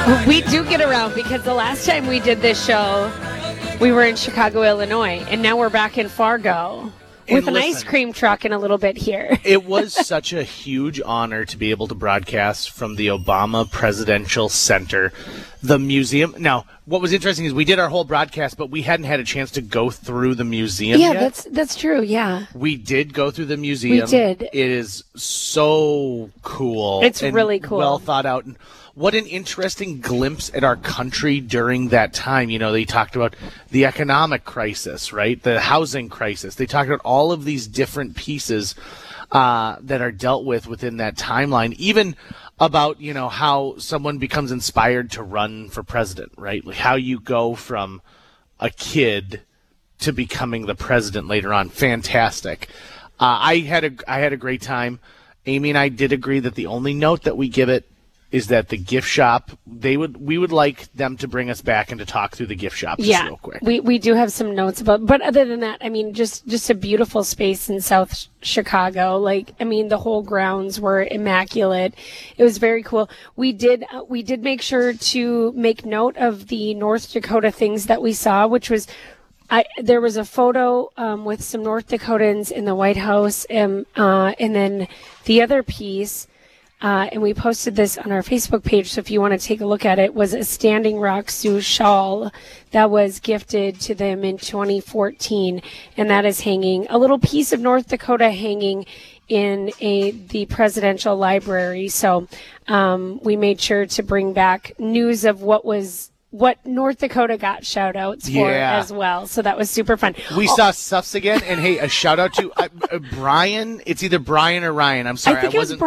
We do get around because the last time we did this show, we were in Chicago, Illinois, and now we're back in Fargo with an ice cream truck in a little bit here. It was such a huge honor to be able to broadcast from the Obama Presidential Center, the museum. Now, what was interesting is we did our whole broadcast, but we hadn't had a chance to go through the museum yet. Yeah, that's true, yeah. We did go through the museum. We did. It is so cool. It's really cool. Well thought out. And what an interesting glimpse at our country during that time. You know, they talked about the economic crisis, right? The housing crisis. They talked about all of these different pieces that are dealt with within that timeline. Even about, you know, how someone becomes inspired to run for president, right? Like how you go from a kid to becoming the president later on. Fantastic. I had a great time. Amy and I did agree that the only note that we give it is that the gift shop, we would like them to bring us back and to talk through the gift shop just real quick. We do have some notes about, but other than that, I mean, just a beautiful space in South Chicago. Like, I mean, the whole grounds were immaculate. It was very cool. We did make sure to make note of the North Dakota things that we saw, which was, there was a photo with some North Dakotans in the White House, and then the other piece, and we posted this on our Facebook page, so if you want to take a look at it, was a Standing Rock Sioux shawl that was gifted to them in 2014, and that is hanging, a little piece of North Dakota hanging in the presidential library. So we made sure to bring back news of what North Dakota got shout-outs for as well. So that was super fun. We saw Suffs again, and hey, a shout-out to Brian. It's either Brian or Ryan. I'm sorry. I think it was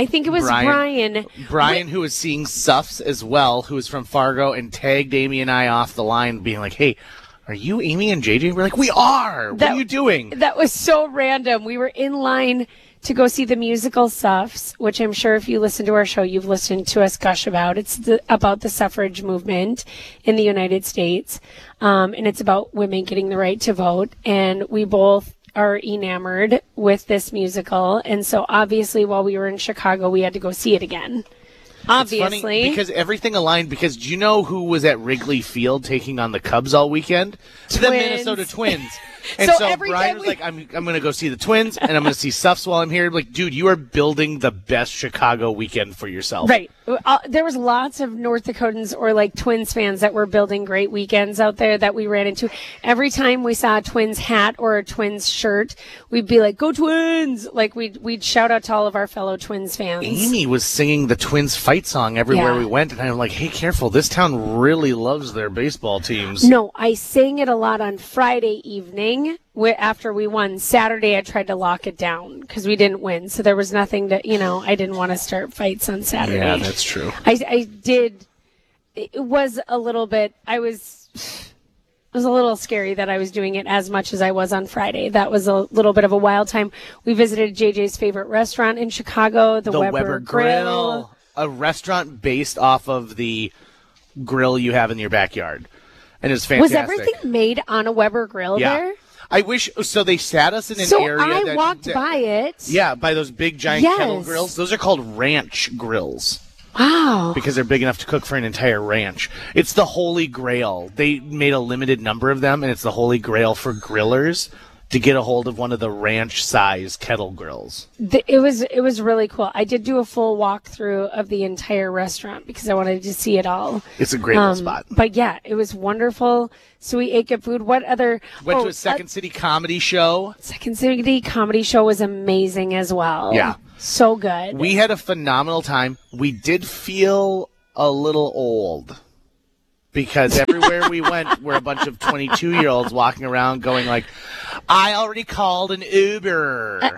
Brian. Brian, who was seeing Suffs as well, who was from Fargo, and tagged Amy and I off the line, being like, hey, are you Amy and JJ? We're like, we are. What are you doing? That was so random. We were in line to go see the musical Suffs, which I'm sure if you listen to our show, you've listened to us gush about. It's about the suffrage movement in the United States, and it's about women getting the right to vote. And we both are enamored with this musical, and so obviously while we were in Chicago, we had to go see it again. Obviously. It's funny because everything aligned, because do you know who was at Wrigley Field taking on the Cubs all weekend? Twins. The Minnesota Twins. And so Brian was like, I'm going to go see the Twins, and I'm going to see Suffs while I'm here. Like, dude, you are building the best Chicago weekend for yourself. Right. There was lots of North Dakotans or like Twins fans that were building great weekends out there that we ran into. Every time we saw a Twins hat or a Twins shirt, we'd be like, go Twins! Like, we'd shout out to all of our fellow Twins fans. Amy was singing the Twins fight song everywhere we went, and I'm like, hey, careful. This town really loves their baseball teams. No, I sang it a lot on Friday evening. After we won. Saturday, I tried to lock it down because we didn't win. So there was nothing to, I didn't want to start fights on Saturday. Yeah, that's true. I did. It was a little bit, it was a little scary that I was doing it as much as I was on Friday. That was a little bit of a wild time. We visited JJ's favorite restaurant in Chicago, the Weber Grill. A restaurant based off of the grill you have in your backyard. And it's fantastic. Was everything made on a Weber Grill there? I wish, so they sat us in an area. So I walked by it. Yeah, by those big giant kettle grills. Those are called ranch grills. Wow. Because they're big enough to cook for an entire ranch. It's the Holy Grail. They made a limited number of them, and it's the Holy Grail for grillers to get a hold of one of the ranch-size kettle grills. It was really cool. I did do a full walkthrough of the entire restaurant because I wanted to see it all. It's a great little spot. But yeah, it was wonderful. So we ate good food. What other? Went to a Second City comedy show. Second City comedy show was amazing as well. Yeah. So good. We had a phenomenal time. We did feel a little old. Because everywhere we went were a bunch of 22-year-olds walking around going like, I already called an Uber.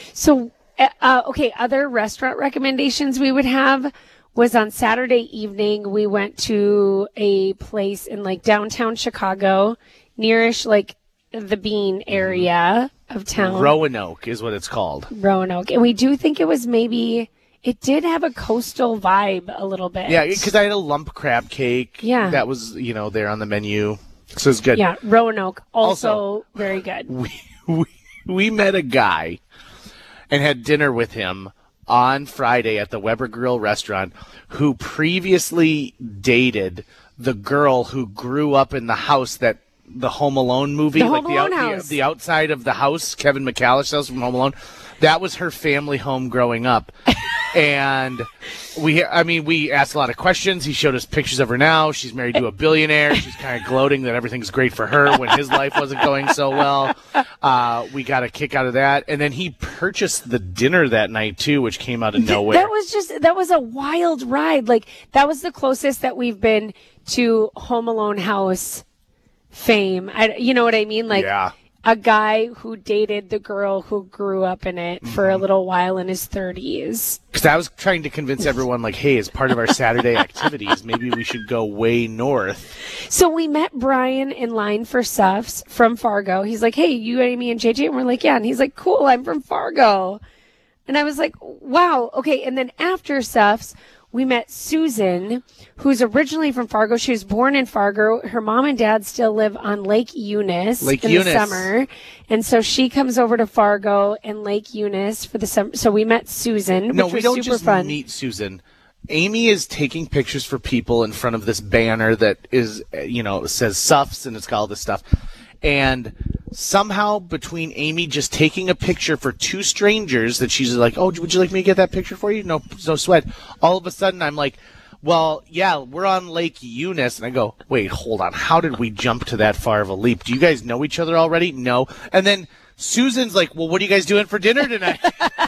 Okay, other restaurant recommendations we would have was on Saturday evening, we went to a place in like downtown Chicago, nearish like the Bean area of town. Roanoke is what it's called. Roanoke. And we do think it was maybe... It did have a coastal vibe a little bit. Yeah, because I had a lump crab cake. Yeah. That was, there on the menu. So it's good. Yeah, Roanoke. Also very good. We met a guy and had dinner with him on Friday at the Weber Grill restaurant who previously dated the girl who grew up in the house that the Home Alone movie, The Home Alone house. The outside of the house, Kevin McAllister's house from Home Alone. That was her family home growing up. And we asked a lot of questions. He showed us pictures of her now. She's married to a billionaire. She's kind of gloating that everything's great for her when his life wasn't going so well. We got a kick out of that. And then he purchased the dinner that night, too, which came out of nowhere. That was a wild ride. Like, that was the closest that we've been to Home Alone house fame. You know what I mean? Like, yeah. A guy who dated the girl who grew up in it for a little while in his 30s. Because I was trying to convince everyone, like, hey, as part of our Saturday activities, maybe we should go way north. So we met Brian in line for Suffs from Fargo. He's like, hey, you, Amy, and JJ? And we're like, yeah. And he's like, cool, I'm from Fargo. And I was like, wow, okay. And then after Suffs, we met Susan, who's originally from Fargo. She was born in Fargo. Her mom and dad still live on Lake Eunice the summer. And so she comes over to Fargo and Lake Eunice for the summer. So we met Susan, which was super fun. No, we don't just meet Susan. Amy is taking pictures for people in front of this banner that is, says Suffs, and it's got all this stuff. And somehow between Amy just taking a picture for two strangers that she's like, oh, would you like me to get that picture for you? No sweat. All of a sudden I'm like, well, yeah, we're on Lake Eunice. And I go, wait, hold on. How did we jump to that far of a leap? Do you guys know each other already? No. And then Susan's like, well, what are you guys doing for dinner tonight?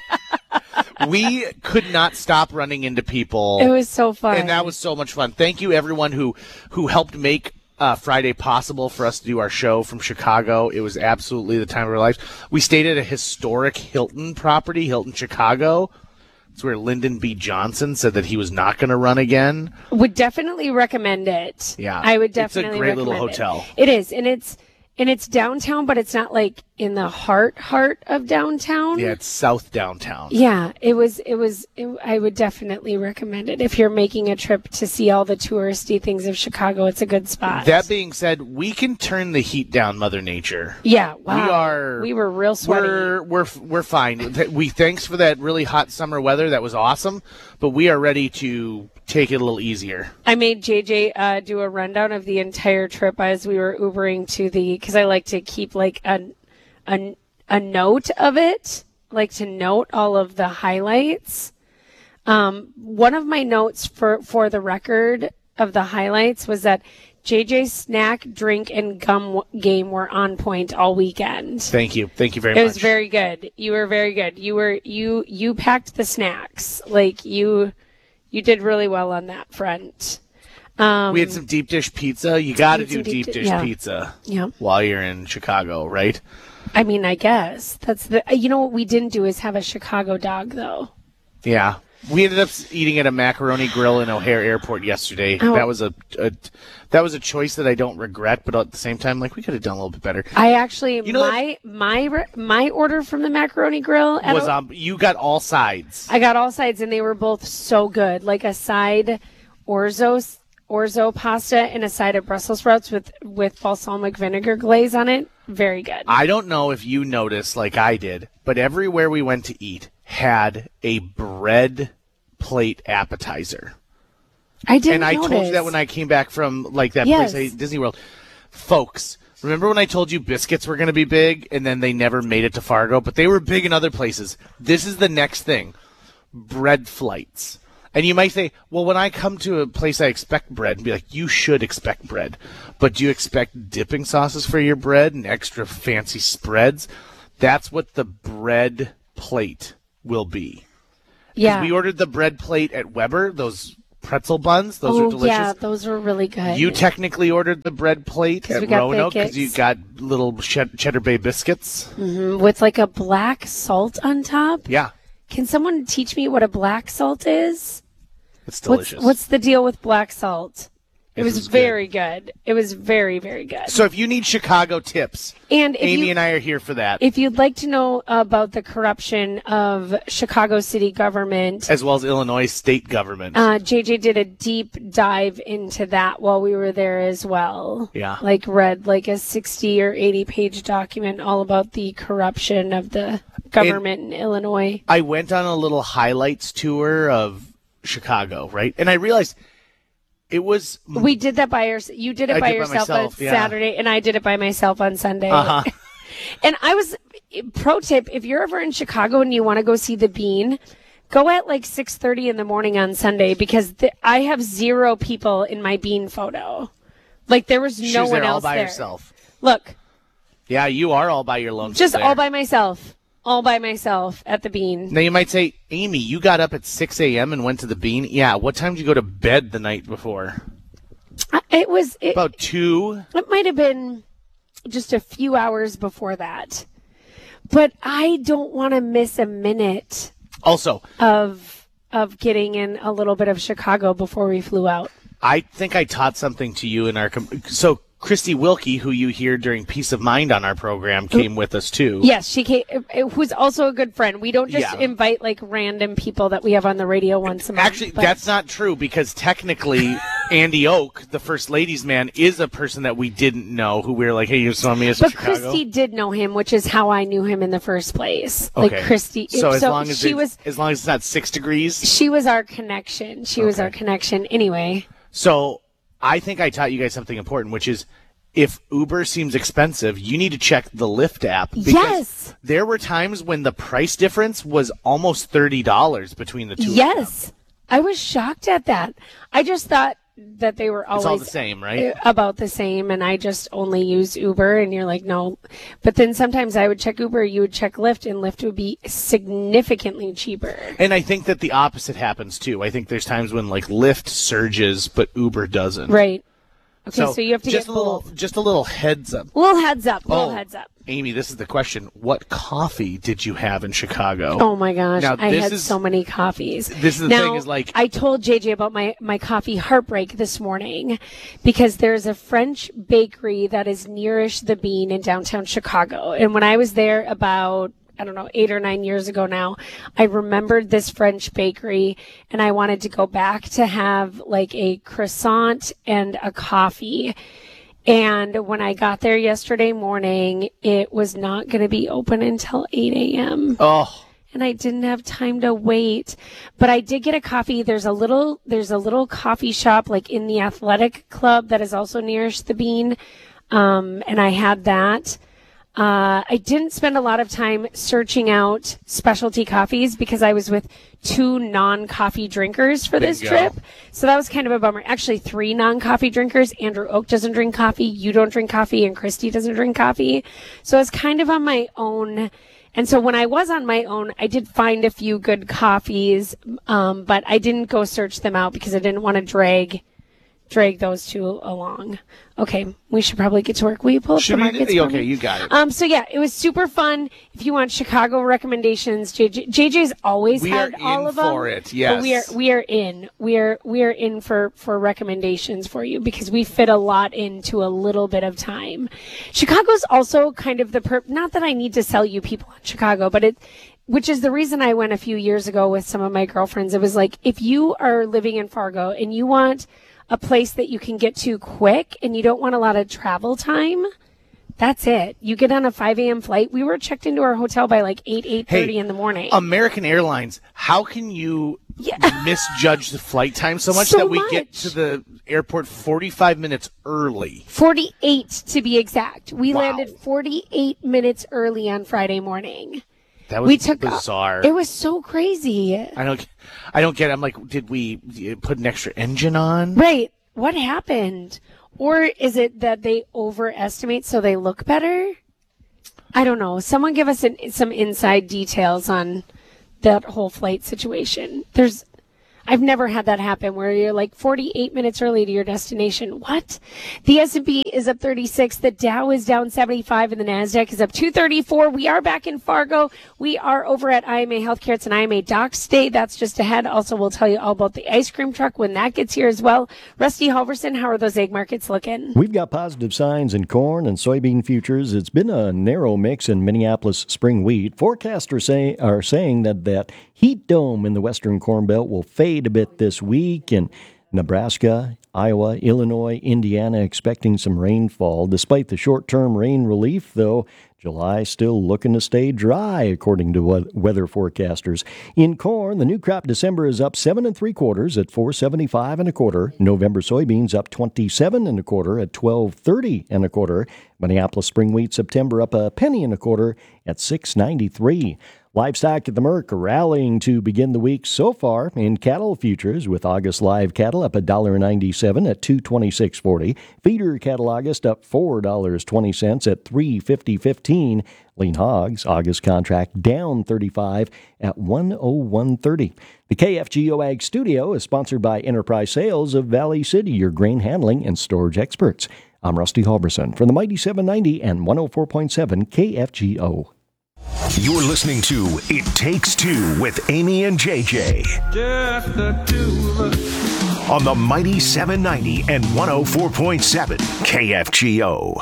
We could not stop running into people. It was so fun. And that was so much fun. Thank you, everyone who helped make Friday possible for us to do our show from Chicago. It was absolutely the time of our lives. We stayed at a historic Hilton property, Hilton Chicago. It's where Lyndon B. Johnson said that he was not going to run again. Would definitely recommend it. Yeah. I would definitely recommend it. It's a great little hotel. It is. And it's downtown, but it's not like in the heart of downtown. Yeah, it's south downtown. Yeah, I would definitely recommend it. If you're making a trip to see all the touristy things of Chicago, it's a good spot. That being said, we can turn the heat down, Mother Nature. Yeah, wow. We were real sweaty. We're fine. Thanks for that really hot summer weather. That was awesome. But we are ready to take it a little easier. I made JJ do a rundown of the entire trip as we were Ubering to because I like to keep like a note of it, like to note all of the highlights. One of my notes for the record of the highlights was that JJ's snack, drink, and gum game were on point all weekend. Thank you very much. It was very good. You were very good. You packed the snacks. Like you did really well on that front. We had some deep dish pizza. You got to do deep dish pizza while you're in Chicago, right? I mean, I guess that's what we didn't do is have a Chicago dog, though. Yeah. We ended up eating at a macaroni grill in O'Hare Airport yesterday. Oh. That was a choice that I don't regret, but at the same time, like, we could have done a little bit better. I actually, my order from the macaroni grill was you got all sides. I got all sides, and they were both so good. Like a side orzo pasta and a side of Brussels sprouts with balsamic vinegar glaze on it. Very good. I don't know if you noticed like I did, but everywhere we went to eat had a bread plate appetizer. I didn't notice. And I told you that when I came back from like that place at Disney World. Folks, remember when I told you biscuits were going to be big and then they never made it to Fargo, but they were big in other places. This is the next thing. Bread flights. And you might say, well, when I come to a place I expect bread, and be like, you should expect bread. But do you expect dipping sauces for your bread and extra fancy spreads? That's what the bread plate will be. Yeah. We ordered the bread plate at Weber, those pretzel buns. Those are delicious. Yeah, those were really good. You technically ordered the bread plate at Roanoke because you got little Cheddar Bay biscuits. Mm-hmm. With like a black salt on top. Yeah. Can someone teach me what a black salt is? It's delicious. What's the deal with black salt? It was very good. It was very, very good. So if you need Chicago tips, Amy and I are here for that. If you'd like to know about the corruption of Chicago city government, as well as Illinois state government, JJ did a deep dive into that while we were there as well. Yeah. Read like a 60 or 80 page document all about the corruption of the government in Illinois. I went on a little highlights tour of Chicago, right? And I realized it was... We did that by yourself. You did it by yourself on Saturday, and I did it by myself on Sunday. Uh-huh. And I was... Pro tip, if you're ever in Chicago and you want to go see the Bean, go at like 6:30 in the morning on Sunday, because I have 0 people in my Bean photo. Like, there was no one else all by there. Yourself. Look. Yeah, you are all by your lonesome. Just there. all by myself. All by myself at the Bean. Now, you might say, Amy, you got up at 6 a.m. and went to the Bean. Yeah, what time did you go to bed the night before? About 2? It might have been just a few hours before that. But I don't want to miss a minute also of getting in a little bit of Chicago before we flew out. I think I taught something to you in our so Christy Wilkie, who you hear during Peace of Mind on our program, came with us too. Yes, she came, who's also a good friend. We don't just invite like random people that we have on the radio once a month. Actually, that's not true, because technically Andy Oak, the First Ladies man, is a person that we didn't know, who we were like, hey, you saw me as But Chicago. Christy did know him, which is how I knew him in the first place. Okay. Like Christy. So as long as it's not 6 degrees? She was our connection. She was our connection. Anyway. So I think I taught you guys something important, which is if Uber seems expensive, you need to check the Lyft app. Yes. There were times when the price difference was almost $30 between the two. Yes. I was shocked at that. I just thought that they were always it's all the same, right? About the same, and I just only use Uber, and you're like, no. But then sometimes I would check Uber, you would check Lyft, and Lyft would be significantly cheaper. And I think that the opposite happens too. I think there's times when like Lyft surges, but Uber doesn't. Right. Okay, so you have to just get both. Just a little heads up. Little heads up. Amy, this is the question. What coffee did you have in Chicago? Oh my gosh, now, I had so many coffees. This is the thing is like... I told JJ about my coffee heartbreak this morning, because there's a French bakery that is nearish the Bean in downtown Chicago. And when I was there about, 8 or 9 years ago now, I remembered this French bakery, and I wanted to go back to have like a croissant and a coffee. And when I got there yesterday morning, it was not going to be open until 8 a.m. Oh. And I didn't have time to wait. But I did get a coffee. There's a little coffee shop like in the athletic club that is also nearest the Bean. And I had that. I didn't spend a lot of time searching out specialty coffees because I was with 2 non-coffee drinkers for this trip. So that was kind of a bummer. Actually, 3 non-coffee drinkers. Andrew Oak doesn't drink coffee. You don't drink coffee. And Christy doesn't drink coffee. So I was kind of on my own. And so when I was on my own, I did find a few good coffees. But I didn't go search them out because I didn't want to drag those 2 along. Okay, we should probably get to work. Will you pull up the markets? Okay, you got it. So yeah, it was super fun. If you want Chicago recommendations, JJ's always had all of them. We are in for it. Yes, we are in. We are in for recommendations for you because we fit a lot into a little bit of time. Chicago's also kind of not that I need to sell you people on Chicago, but which is the reason I went a few years ago with some of my girlfriends. It was like, if you are living in Fargo and you want a place that you can get to quick and you don't want a lot of travel time, that's it. You get on a 5 a.m. flight. We were checked into our hotel by like 8:30 in the morning. American Airlines, how can you misjudge the flight time so much that we get to the airport 45 minutes early? 48 to be exact. We landed 48 minutes early on Friday morning. That was bizarre. It was so crazy. I don't get it. I'm like, did we put an extra engine on? Right. What happened? Or is it that they overestimate so they look better? I don't know. Someone give us some inside details on that whole flight situation. I've never had that happen where you're like 48 minutes early to your destination. What? The S&P is up 36. The Dow is down 75 and the NASDAQ is up 234. We are back in Fargo. We are over at IMA Healthcare. It's an IMA Docs Day. That's just ahead. Also, we'll tell you all about the ice cream truck when that gets here as well. Rusty Halverson, how are those egg markets looking? We've got positive signs in corn and soybean futures. It's been a narrow mix in Minneapolis spring wheat. Forecasters are saying that heat dome in the western Corn Belt will fade a bit this week, and Nebraska, Iowa, Illinois, Indiana expecting some rainfall. Despite the short-term rain relief, though, July still looking to stay dry, according to weather forecasters. In corn, the new crop December is up 7 3/4 at $4.75 1/4. November soybeans up 27 1/4 at $12.30 1/4. Minneapolis spring wheat September up a penny 1/4 at $6.93. Livestock at the Merc rallying to begin the week so far in cattle futures, with August live cattle up $1.97 at $226.40. Feeder cattle August up $4.20 at $350.15. Lean hogs August contract down 35 at $101.30. The KFGO Ag Studio is sponsored by Enterprise Sales of Valley City, your grain handling and storage experts. I'm Rusty Halverson from the Mighty 790 and 104.7 KFGO. You're listening to It Takes Two with Amy and JJ. Just the two of us. On the Mighty 790 and 104.7 KFGO.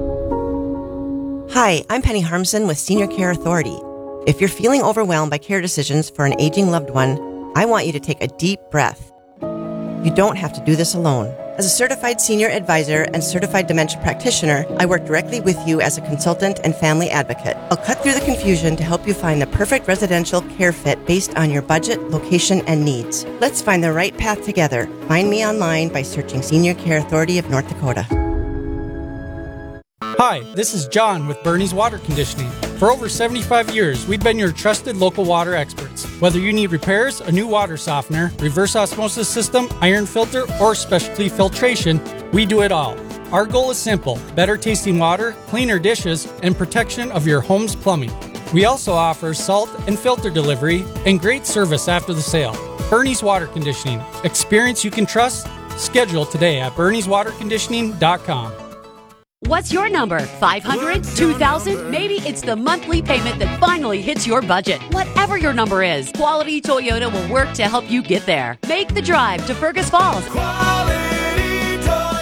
Hi, I'm Penny Harmson with Senior Care Authority. If you're feeling overwhelmed by care decisions for an aging loved one, I want you to take a deep breath. You don't have to do this alone. As a certified senior advisor and certified dementia practitioner, I work directly with you as a consultant and family advocate. I'll cut through the confusion to help you find the perfect residential care fit based on your budget, location, and needs. Let's find the right path together. Find me online by searching Senior Care Authority of North Dakota. Hi, this is John with Bernie's Water Conditioning. For over 75 years, we've been your trusted local water experts. Whether you need repairs, a new water softener, reverse osmosis system, iron filter, or specialty filtration, we do it all. Our goal is simple: better tasting water, cleaner dishes, and protection of your home's plumbing. We also offer salt and filter delivery and great service after the sale. Bernie's Water Conditioning. Experience you can trust. Schedule today at bernieswaterconditioning.com. What's your number? 500? 2,000? Maybe it's the monthly payment that finally hits your budget. Whatever your number is, Quality Toyota will work to help you get there. Make the drive to Fergus Falls. Quality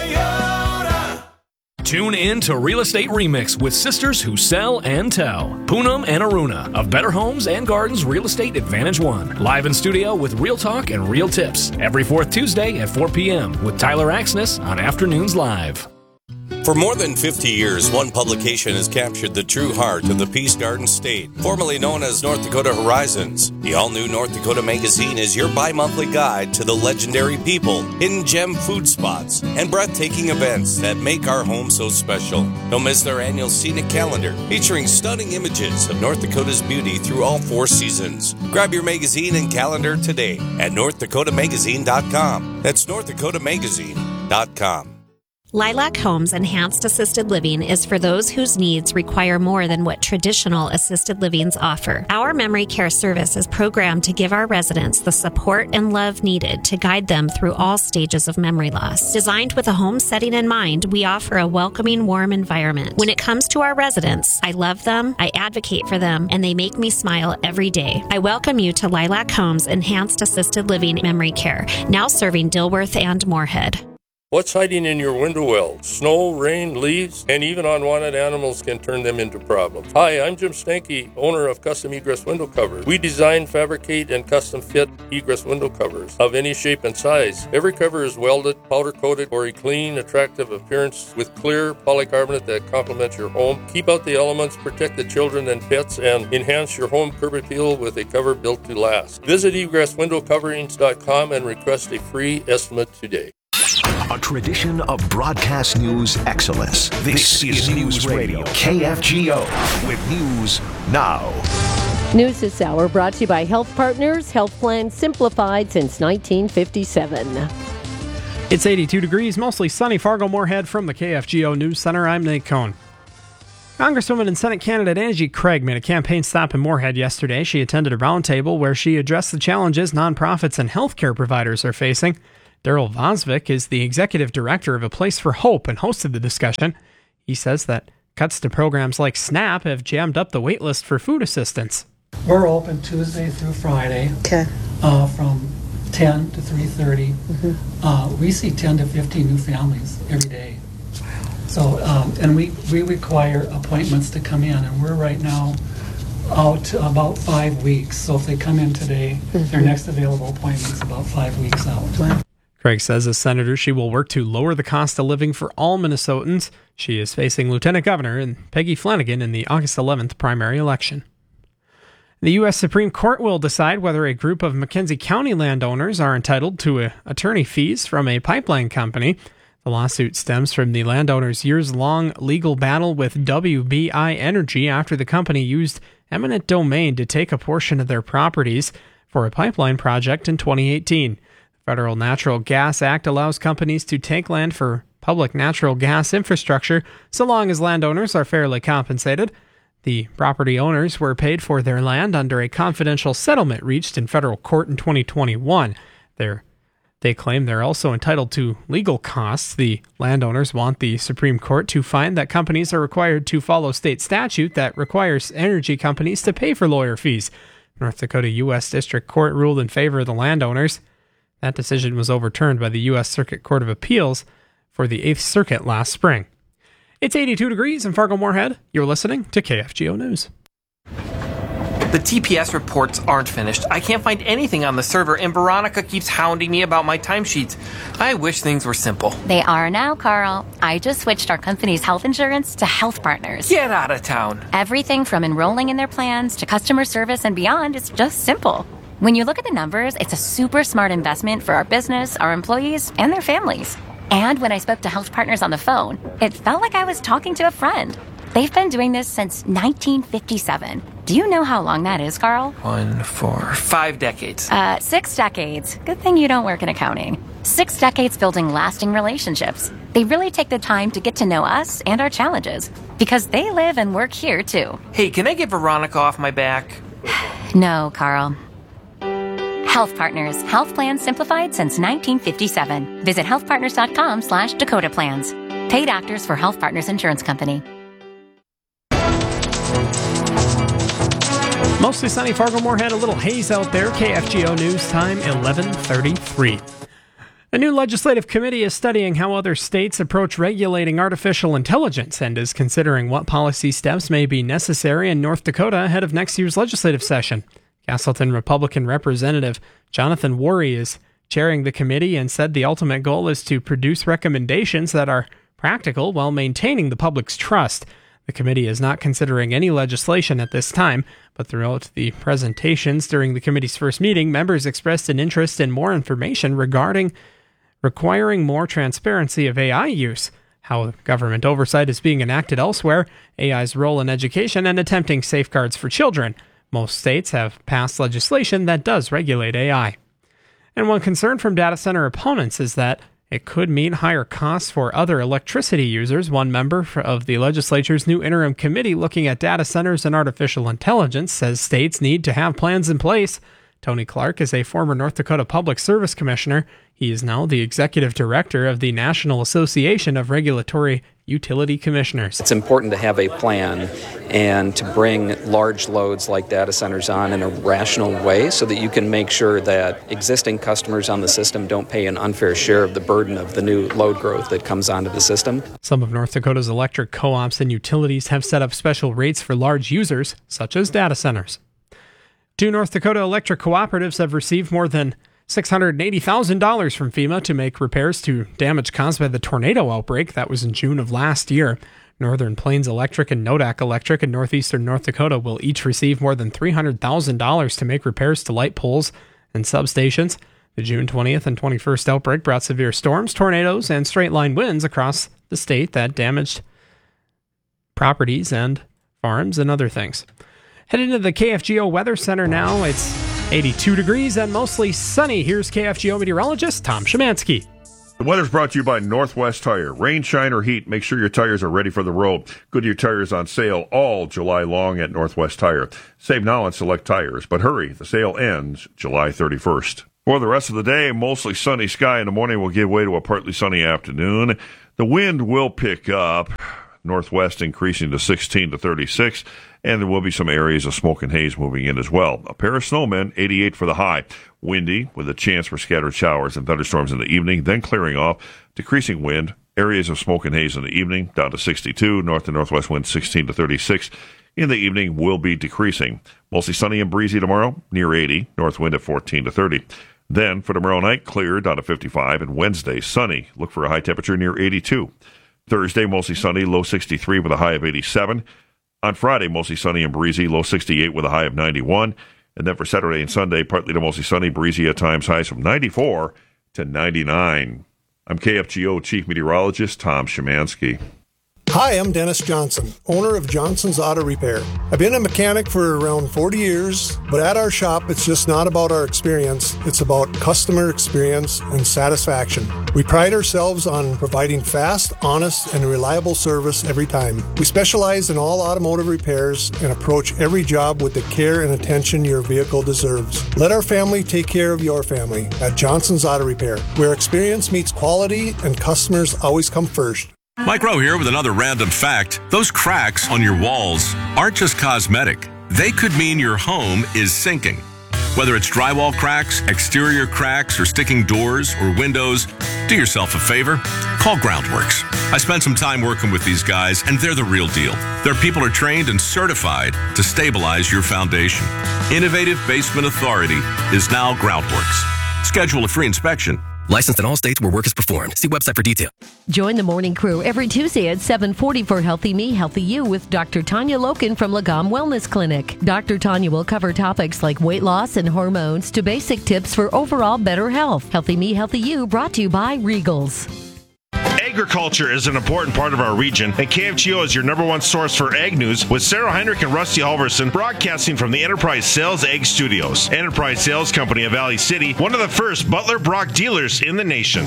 Toyota. Tune in to Real Estate Remix with sisters who sell and tell. Poonam and Aruna of Better Homes and Gardens Real Estate Advantage One. Live in studio with real talk and real tips. Every fourth Tuesday at 4 p.m. with Tyler Axness on Afternoons Live. For more than 50 years, one publication has captured the true heart of the Peace Garden State, formerly known as North Dakota Horizons. The all-new North Dakota Magazine is your bi-monthly guide to the legendary people, hidden gem food spots, and breathtaking events that make our home so special. Don't miss their annual scenic calendar, featuring stunning images of North Dakota's beauty through all 4 seasons. Grab your magazine and calendar today at NorthDakotaMagazine.com. That's NorthDakotaMagazine.com. Lilac Homes Enhanced Assisted Living is for those whose needs require more than what traditional assisted livings offer. Our memory care service is programmed to give our residents the support and love needed to guide them through all stages of memory loss. Designed with a home setting in mind, we offer a welcoming, warm environment. When it comes to our residents, I love them, I advocate for them, and they make me smile every day. I welcome you to Lilac Homes Enhanced Assisted Living Memory Care, now serving Dilworth and Moorhead. What's hiding in your window well? Snow, rain, leaves, and even unwanted animals can turn them into problems. Hi, I'm Jim Stanky, owner of Custom Egress Window Covers. We design, fabricate, and custom fit egress window covers of any shape and size. Every cover is welded, powder coated for a clean, attractive appearance with clear polycarbonate that complements your home. Keep out the elements, protect the children and pets, and enhance your home curb appeal with a cover built to last. Visit egresswindowcoverings.com and request a free estimate today. A tradition of broadcast news excellence. This is News Radio, KFGO, with News Now. News this hour brought to you by Health Partners, health plans simplified since 1957. It's 82 degrees, mostly sunny. Fargo-Moorhead from the KFGO News Center. I'm Nate Cohn. Congresswoman and Senate candidate Angie Craig made a campaign stop in Moorhead yesterday. She attended a roundtable where she addressed the challenges nonprofits and healthcare providers are facing. Daryl Vosvik is the executive director of A Place for Hope and hosted the discussion. He says that cuts to programs like SNAP have jammed up the wait list for food assistance. We're open Tuesday through Friday from 10 to 3:30. We see 10 to 15 new families every day. So, and we require appointments to come in, and we're right now out about 5 weeks. So if they come in today, their next available appointment's about 5 weeks out. Craig says as senator, she will work to lower the cost of living for all Minnesotans. She is facing Lieutenant Governor and Peggy Flanagan in the August 11th primary election. The U.S. Supreme Court will decide whether a group of McKenzie County landowners are entitled to attorney fees from a pipeline company. The lawsuit stems from the landowners' years-long legal battle with WBI Energy after the company used eminent domain to take a portion of their properties for a pipeline project in 2018. The Federal Natural Gas Act allows companies to take land for public natural gas infrastructure so long as landowners are fairly compensated. The property owners were paid for their land under a confidential settlement reached in federal court in 2021. They claim they're also entitled to legal costs. The landowners want the Supreme Court to find that companies are required to follow state statute that requires energy companies to pay for lawyer fees. North Dakota U.S. District Court ruled in favor of the landowners. That decision was overturned by the U.S. Circuit Court of Appeals for the 8th Circuit last spring. It's 82 degrees in Fargo-Moorhead. You're listening to KFGO News. The TPS reports aren't finished. I can't find anything on the server, and Veronica keeps hounding me about my timesheets. I wish things were simple. They are now, Carl. I just switched our company's health insurance to Health Partners. Get out of town. Everything from enrolling in their plans to customer service and beyond is just simple. When you look at the numbers, it's a super smart investment for our business, our employees, and their families. And when I spoke to Health Partners on the phone, it felt like I was talking to a friend. They've been doing this since 1957. Do you know how long that is, Carl? 1, 4, 5 decades. 6 decades. Good thing you don't work in accounting. 6 decades building lasting relationships. They really take the time to get to know us and our challenges, because they live and work here, too. Hey, can I get Veronica off my back? No, Carl. Health Partners. Health plans simplified since 1957. Visit healthpartners.com/Dakota Plans. Paid actors for Health Partners Insurance Company. Mostly sunny Fargo-Moorhead, a little haze out there. KFGO News time, 11:33. A new legislative committee is studying how other states approach regulating artificial intelligence and is considering what policy steps may be necessary in North Dakota ahead of next year's legislative session. Castleton Republican Representative Jonathan Worry is chairing the committee and said the ultimate goal is to produce recommendations that are practical while maintaining the public's trust. The committee is not considering any legislation at this time, but throughout the presentations during the committee's first meeting, members expressed an interest in more information regarding requiring more transparency of AI use, how government oversight is being enacted elsewhere, AI's role in education, and attempting safeguards for children. Most states have passed legislation that does regulate AI. And one concern from data center opponents is that it could mean higher costs for other electricity users. One member of the legislature's new interim committee looking at data centers and artificial intelligence says states need to have plans in place. Tony Clark is a former North Dakota Public Service Commissioner. He is now the executive director of the National Association of Regulatory Utility Commissioners. It's important to have a plan and to bring large loads like data centers on in a rational way so that you can make sure that existing customers on the system don't pay an unfair share of the burden of the new load growth that comes onto the system. Some of North Dakota's electric co-ops and utilities have set up special rates for large users, such as data centers. 2 North Dakota electric cooperatives have received more than $680,000 from FEMA to make repairs to damage caused by the tornado outbreak that was in June of last year. Northern Plains Electric and Nodak Electric in northeastern North Dakota will each receive more than $300,000 to make repairs to light poles and substations. The June 20th and 21st outbreak brought severe storms, tornadoes, and straight-line winds across the state that damaged properties and farms and other things. Heading to the KFGO Weather Center now. It's 82 degrees and mostly sunny. Here's KFGO meteorologist Tom Szymanski. The weather's brought to you by Northwest Tire. Rain, shine, or heat, make sure your tires are ready for the road. Goodyear tires on sale all July long at Northwest Tire. Save now on select tires, but hurry, the sale ends July 31st. For the rest of the day, mostly sunny sky in the morning will give way to a partly sunny afternoon. The wind will pick up, northwest increasing to 16 to 36. And there will be some areas of smoke and haze moving in as well. A pair of snowmen, 88 for the high. Windy with a chance for scattered showers and thunderstorms in the evening, then clearing off. Decreasing wind, areas of smoke and haze in the evening, down to 62. North to northwest wind 16 to 36. In the evening will be decreasing. Mostly sunny and breezy tomorrow, near 80. North wind at 14 to 30. Then for tomorrow night, clear down to 55, and Wednesday, sunny. Look for a high temperature near 82. Thursday, mostly sunny, low 63 with a high of 87. On Friday, mostly sunny and breezy, low 68 with a high of 91. And then for Saturday and Sunday, partly to mostly sunny, breezy at times, highs from 94 to 99. I'm KFGO Chief Meteorologist Tom Szymanski. Hi, I'm Dennis Johnson, owner of Johnson's Auto Repair. I've been a mechanic for around 40 years, but at our shop, it's just not about our experience. It's about customer experience and satisfaction. We pride ourselves on providing fast, honest, and reliable service every time. We specialize in all automotive repairs and approach every job with the care and attention your vehicle deserves. Let our family take care of your family at Johnson's Auto Repair, where experience meets quality and customers always come first. Mike Rowe here with another random fact. Those cracks on your walls aren't just cosmetic. They could mean your home is sinking. Whether it's drywall cracks, exterior cracks, or sticking doors or windows, do yourself a favor. Call Groundworks. I spent some time working with these guys, and they're the real deal. Their people are trained and certified to stabilize your foundation. Innovative Basement Authority is now Groundworks. Schedule a free inspection. Licensed in all states where work is performed. See website for detail. Join the morning crew every Tuesday at 7:40 for Healthy Me, Healthy You with Dr. Tanya Loken from Lagom Wellness Clinic. Dr. Tanya will cover topics like weight loss and hormones to basic tips for overall better health. Healthy Me, Healthy You brought to you by Regals. Agriculture is an important part of our region, and KFGO is your number one source for ag news with Sarah Heinrich and Rusty Halverson broadcasting from the Enterprise Sales Ag Studios. Enterprise Sales Company of Valley City, one of the first Butler Brock dealers in the nation.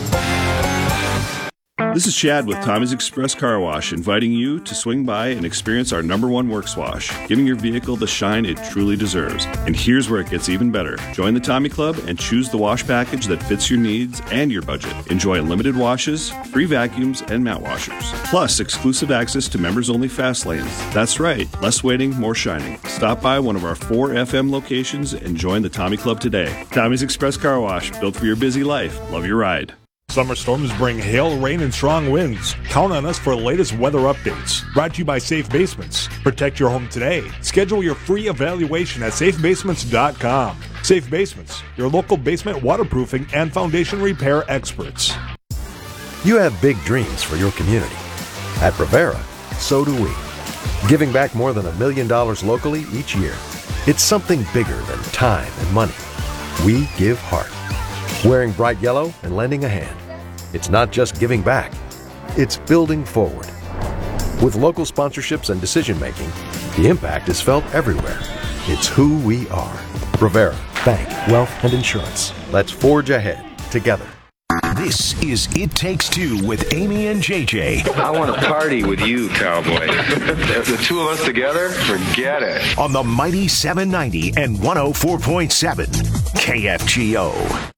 This is Chad with Tommy's Express Car Wash, inviting you to swing by and experience our number one works wash, giving your vehicle the shine it truly deserves. And here's where it gets even better. Join the Tommy Club and choose the wash package that fits your needs and your budget. Enjoy unlimited washes, free vacuums, and mat washers. Plus, exclusive access to members-only fast lanes. That's right, less waiting, more shining. Stop by one of our 4 FM locations and join the Tommy Club today. Tommy's Express Car Wash, built for your busy life. Love your ride. Summer storms bring hail, rain, and strong winds. Count on us for the latest weather updates. Brought to you by Safe Basements. Protect your home today. Schedule your free evaluation at safebasements.com. Safe Basements, your local basement waterproofing and foundation repair experts. You have big dreams for your community. At Rivera, so do we. Giving back more than $1 million locally each year. It's something bigger than time and money. We give heart. Wearing bright yellow and lending a hand. It's not just giving back, it's building forward. With local sponsorships and decision-making, the impact is felt everywhere. It's who we are. Rivera, bank, wealth, and insurance. Let's forge ahead together. This is It Takes Two with Amy and JJ. I want to party with you, cowboy. The two of us together, forget it. On the mighty 790 and 104.7 KFGO.